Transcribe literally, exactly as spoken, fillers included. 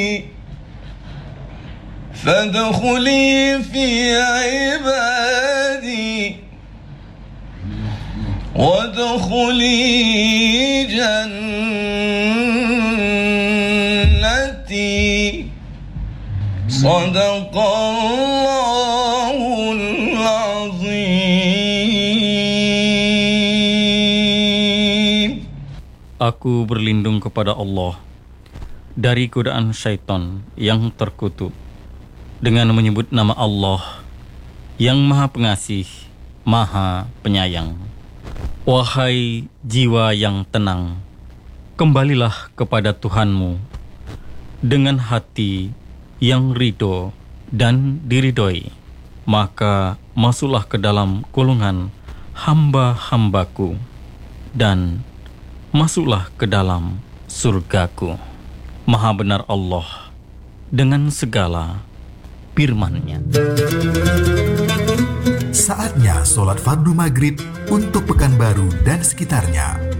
فادخلي في عبادي وادخلي جنتي صدق الله العظيم. Aku berlindung kepada Allah dari godaan syaitan yang terkutuk dengan menyebut nama Allah yang Maha Pengasih, Maha Penyayang. Wahai jiwa yang tenang, kembalilah kepada Tuhanmu dengan hati yang ridho dan diridhoi, maka masuklah ke dalam golongan hamba-hambaku dan masuklah ke dalam surgaku. Maha benar Allah dengan segala firman-Nya. Saatnya sholat fardu maghrib untuk Pekanbaru dan sekitarnya.